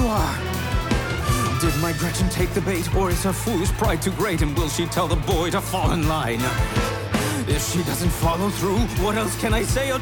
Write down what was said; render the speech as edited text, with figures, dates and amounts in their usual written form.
Did my Gretchen take the bait, or is her foolish pride too great, and will she tell the boy to fall in line? If she doesn't follow through, what else can I say or